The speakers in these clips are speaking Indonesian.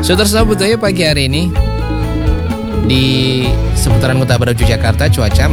Saudara sambut aja pagi hari ini di seputaran Kota Baru Yogyakarta cuaca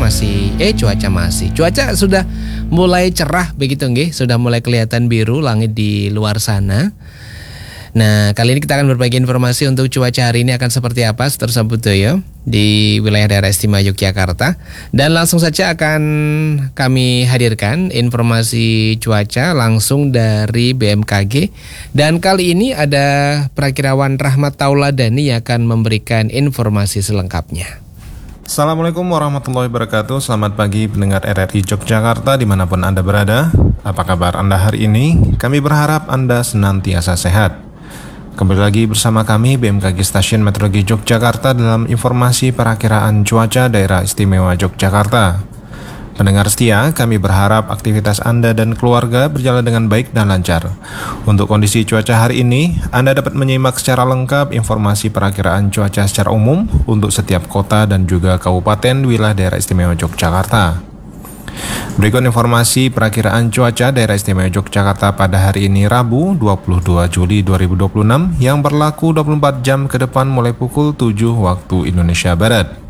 sudah mulai cerah begitu nggih, sudah mulai kelihatan biru langit di luar sana. Nah, kali ini kita akan berbagi informasi untuk cuaca hari ini akan seperti apa setelah sambut ya di wilayah daerah istimewa Yogyakarta. Dan langsung saja akan kami hadirkan informasi cuaca langsung dari BMKG. Dan kali ini ada Prakirawan Rahmat Tauladani yang akan memberikan informasi selengkapnya. Assalamualaikum warahmatullahi wabarakatuh. Selamat pagi pendengar RRI Yogyakarta dimanapun Anda berada. Apa kabar Anda hari ini? Kami berharap Anda senantiasa sehat. Kembali lagi bersama kami BMKG Stasiun Meteorologi Yogyakarta dalam informasi perakiraan cuaca daerah istimewa Yogyakarta. Pendengar setia, kami berharap aktivitas Anda dan keluarga berjalan dengan baik dan lancar. Untuk kondisi cuaca hari ini, Anda dapat menyimak secara lengkap informasi perakiraan cuaca secara umum untuk setiap kota dan juga kabupaten wilayah daerah istimewa Yogyakarta. Berikut informasi perakiraan cuaca daerah istimewa Yogyakarta pada hari ini Rabu 22 Juli 2026 yang berlaku 24 jam ke depan mulai pukul 7 waktu Indonesia Barat.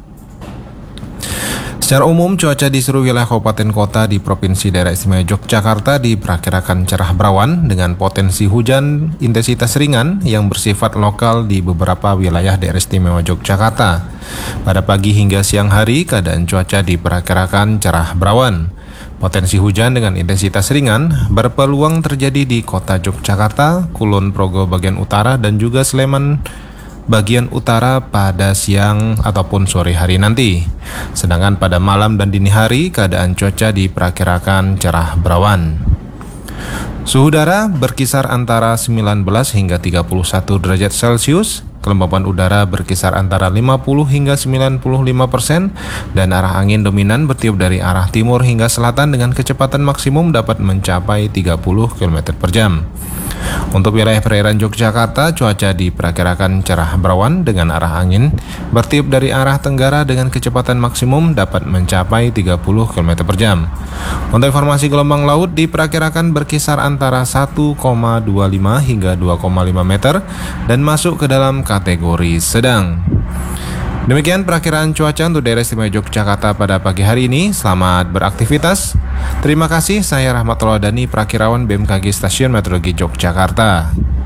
Secara umum, cuaca di seluruh wilayah kabupaten kota di Provinsi Daerah Istimewa Yogyakarta diperkirakan cerah berawan dengan potensi hujan intensitas ringan yang bersifat lokal di beberapa wilayah daerah istimewa Yogyakarta. Pada pagi hingga siang hari, keadaan cuaca diperkirakan cerah berawan. Potensi hujan dengan intensitas ringan berpeluang terjadi di kota Yogyakarta, Kulon Progo bagian utara, dan juga Sleman bagian utara pada siang ataupun sore hari nanti. Sedangkan pada malam dan dini hari keadaan cuaca diperkirakan cerah berawan. Suhu udara berkisar antara 19 hingga 31 derajat Celcius. Kelembapan udara berkisar antara 50 hingga 95% dan arah angin dominan bertiup dari arah timur hingga selatan dengan kecepatan maksimum dapat mencapai 30 km per jam. Untuk wilayah perairan Yogyakarta, cuaca diperkirakan cerah berawan dengan arah angin bertiup dari arah tenggara dengan kecepatan maksimum dapat mencapai 30 km per jam. Untuk informasi gelombang laut diperkirakan berkisar antara 1,25 hingga 2,5 meter dan masuk ke dalam kategori sedang. Demikian perakiraan cuaca untuk daerah istimewa Yogyakarta pada pagi hari ini. Selamat beraktivitas. Terima kasih, saya Rahmat Tauladani, Prakirawan BMKG Stasiun Meteorologi Yogyakarta.